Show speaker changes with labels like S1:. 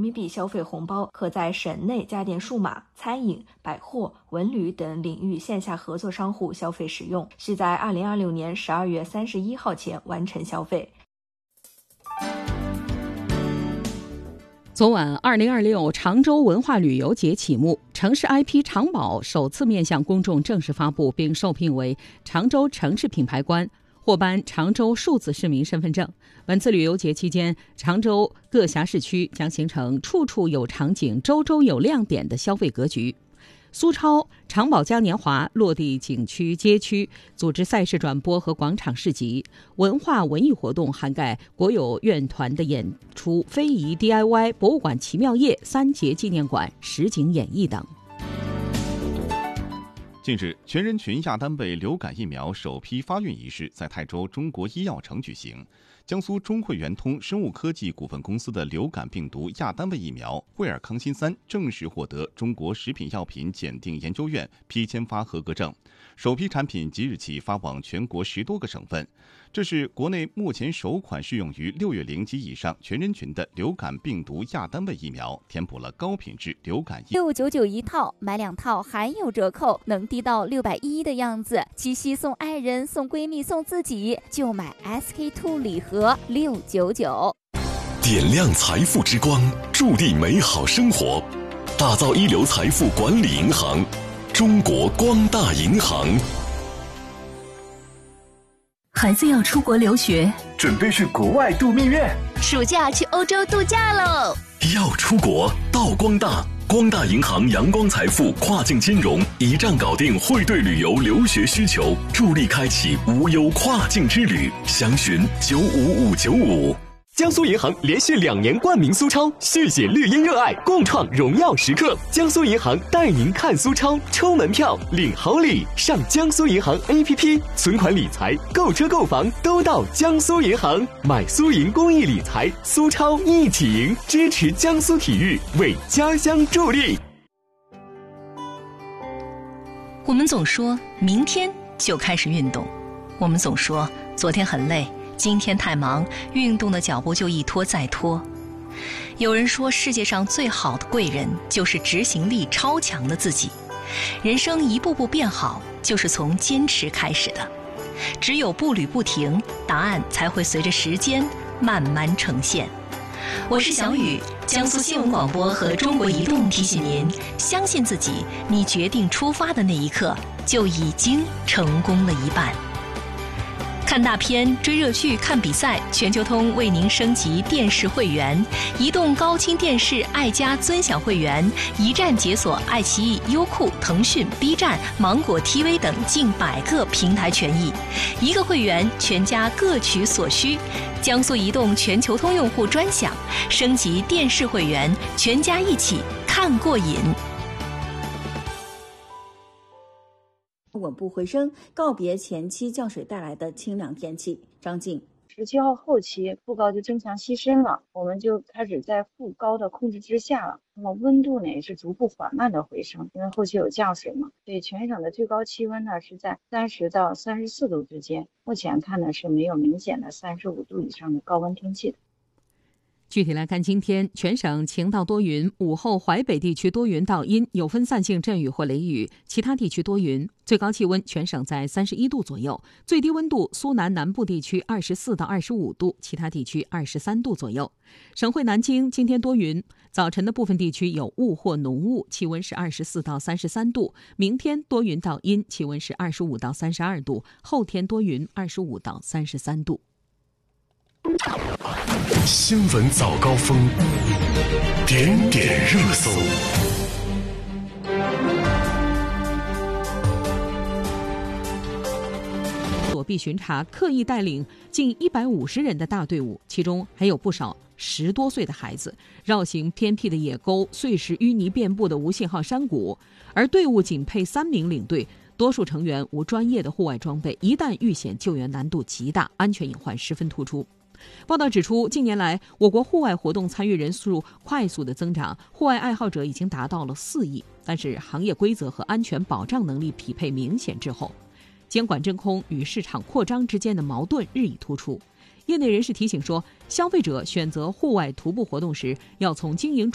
S1: 民币消费红包可在省内家电数码、餐饮、百货、文旅等领域线下合作商户消费使用，需在2026年12月31号前完成消费。
S2: 昨晚2026常州文化旅游节启幕，城市 IP 常宝首次面向公众正式发布，并受聘为常州城市品牌官，获颁常州数字市民身份证。本次旅游节期间，常州各辖市区将形成处处有场景、周周有亮点的消费格局。苏超常宝嘉年华落地景区街区，组织赛事转播和广场市集，文化文艺活动涵盖国有院团的演出、非遗 DIY、博物馆奇妙夜、3节纪念馆、实景演绎等。
S3: 近日，全人群亚单位流感疫苗首批发运仪式在泰州中国医药城举行。江苏中汇圆通生物科技股份公司的流感病毒亚单位疫苗惠尔康辛3正式获得中国食品药品检定研究院批签发合格证，首批产品即日起发往全国10多个省份。这是国内目前首款适用于6月龄及以上全人群的流感病毒亚单位疫苗，填补了高品质流感疫苗。
S4: 699一套，买2套还有折扣，能低到610的样子。七夕送爱人、送闺蜜、送自己，就买 SK2 礼盒699。
S5: 点亮财富之光，助力美好生活，打造一流财富管理银行——中国光大银行。
S6: 孩子要出国留学，
S7: 准备去国外度蜜月，
S6: 暑假去欧洲度假喽！
S5: 要出国到光大，光大银行阳光财富跨境金融一站搞定汇兑旅游留学需求，助力开启无忧跨境之旅，详询95595。
S8: 江苏银行连续2年冠名苏超，续写绿茵热爱，共创荣耀时刻。江苏银行带您看苏超，抽门票领好礼，上江苏银行 APP， 存款理财、购车购房都到江苏银行，买苏银公益理财，苏超一起赢，支持江苏体育，为家乡助力。
S6: 我们总说明天就开始运动，我们总说昨天很累，今天太忙，运动的脚步就一拖再拖。有人说，世界上最好的贵人就是执行力超强的自己。人生一步步变好，就是从坚持开始的。只有步履不停，答案才会随着时间慢慢呈现。我是小雨，江苏新闻广播和中国移动提醒您：相信自己，你决定出发的那一刻，就已经成功了一半。看大片、追热剧、看比赛，全球通为您升级电视会员，移动高清电视爱家尊享会员，一站解锁爱奇艺、优酷、腾讯、B 站、芒果 TV 等近100个平台权益，一个会员全家各取所需。江苏移动全球通用户专享，升级电视会员，全家一起看过瘾。
S9: 稳步回升，告别前期降水带来的清凉天气。张静
S10: ，17号后期副高就增强西伸了，我们就开始在副高的控制之下了。那么温度呢也是逐步缓慢的回升，因为后期有降水嘛，所以全省的最高气温呢是在30到34度之间。目前看呢是没有明显的35度以上的高温天气的。
S2: 具体来看，今天全省晴到多云，午后淮北地区多云到阴，有分散性阵雨或雷雨，其他地区多云。最高气温全省在31度左右，最低温度苏南南部地区24到25度，其他地区23度左右。省会南京今天多云，早晨的部分地区有雾或浓雾，气温是24到33度。明天多云到阴，气温是25到32度，后天多云25到33度。
S5: 新闻早高峰，点点热搜。
S2: 躲避巡查，刻意带领近150人的大队伍，其中还有不少10多岁的孩子，绕行偏僻的野沟、碎石淤泥遍布的无信号山谷，而队伍仅配3名领队，多数成员无专业的户外装备，一旦遇险，救援难度极大，安全隐患十分突出。报道指出，近年来我国户外活动参与人数快速的增长，户外爱好者已经达到了4亿，但是行业规则和安全保障能力匹配明显滞后，监管真空与市场扩张之间的矛盾日益突出。业内人士提醒说，消费者选择户外徒步活动时，要从经营